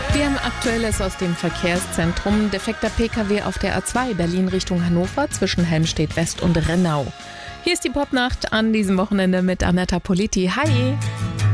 Wir haben Aktuelles aus dem Verkehrszentrum. Defekter Pkw auf der A2 Berlin Richtung Hannover zwischen Helmstedt West und Rennau. Hier ist die Popnacht an diesem Wochenende mit Anetta Politi. Hi!